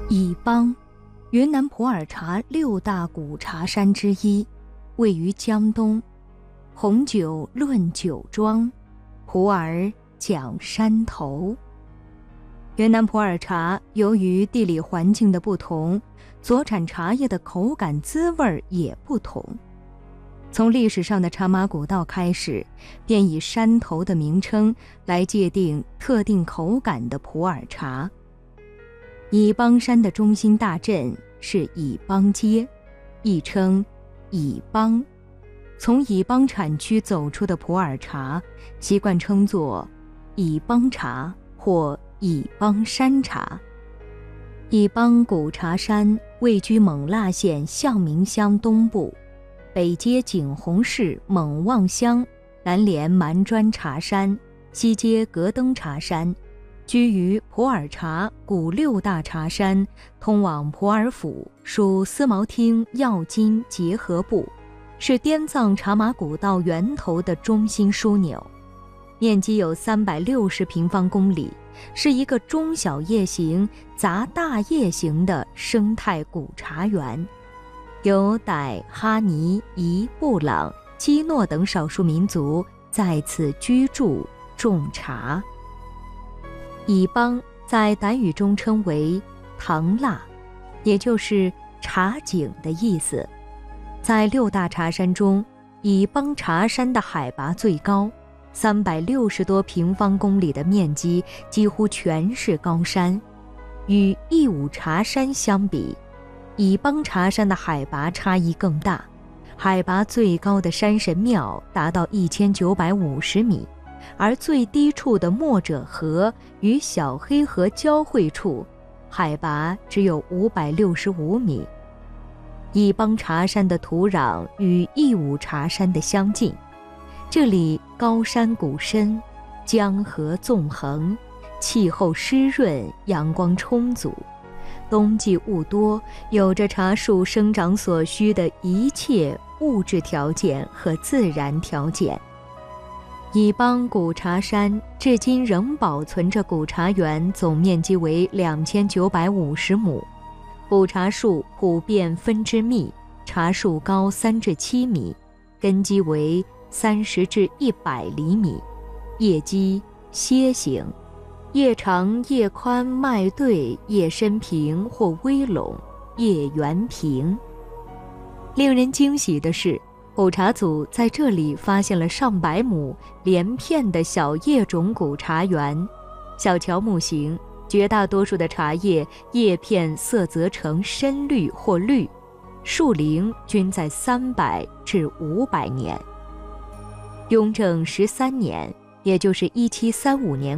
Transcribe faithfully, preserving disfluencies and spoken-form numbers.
乙邦，云南普洱茶六大古茶山之一，位于江东。红酒论酒庄，普洱讲山头。云南普洱茶由于地理环境的不同，所产茶叶的口感滋味也不同。从历史上的茶马古道开始，便以山头的名称来界定特定口感的普洱茶。乙邦山的中心大镇是乙邦街，亦称乙邦。从乙邦产区走出的普洱茶，习惯称作乙邦茶或乙邦山茶。乙邦古茶山位居勐腊县象明乡东部，北接景洪市勐望乡，南连蛮砖茶山，西接格登茶山，居于普洱茶古六大茶山，通往普洱府，属思茅厅药金结合部，是滇藏茶马古道源头的中心枢纽，面积有三百六十平方公里，是一个中小叶型杂大叶型的生态古茶园，有傣、哈尼、彝、布朗、基诺等少数民族在此居住种茶。乙邦在傣语中称为唐腊，也就是茶景的意思。在六大茶山中，乙邦茶山的海拔最高，三百六十多平方公里的面积几乎全是高山。与义武茶山相比，乙邦茶山的海拔差异更大，海拔最高的山神庙达到一千九百五十米，而最低处的墨者河与小黑河交汇处，海拔只有五百六十五米。乙邦茶山的土壤与义武茶山的相近，这里高山谷深，江河纵横，气候湿润，阳光充足，冬季雾多，有着茶树生长所需的一切物质条件和自然条件。乙邦古茶山至今仍保存着古茶园，总面积为两千九百五十亩，古茶树普遍分枝密，茶树高三至七米，根基为三十至一百厘米，叶基楔形，叶长叶宽脉对，叶深平或微拢，叶圆平。令人惊喜的是，古茶组在这里发现了上百亩连片的小叶种古茶园，小乔木形，绝大多数的茶叶叶片色泽呈深绿或绿，树龄均在三百至五百年。雍正十三年，也就是一七三五年